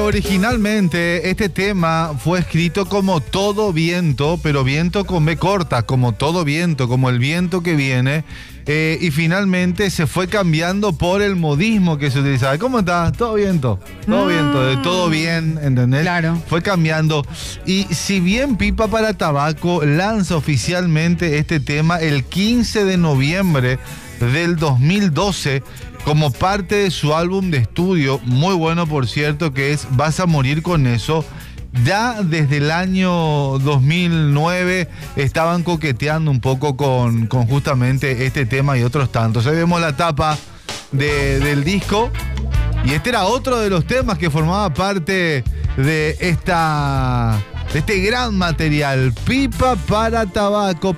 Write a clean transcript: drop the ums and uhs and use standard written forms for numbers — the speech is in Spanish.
Originalmente este tema fue escrito como Todo Viento, pero viento con B corta, como todo viento, como el viento que viene, y finalmente se fue cambiando por el modismo que se utilizaba. ¿Cómo está? Todo viento, de todo bien, ¿entendés? Claro. Fue cambiando. Y si bien Pipa para Tabaco lanza oficialmente este tema el 15 de noviembre del 2012, como parte de su álbum de estudio, muy bueno por cierto, que es Vas a morir con eso. Ya desde el año 2009 estaban coqueteando un poco con justamente este tema y otros tantos. Ahí vemos la tapa del disco. Y este era otro de los temas que formaba parte de este gran material. Pipa para Tabaco.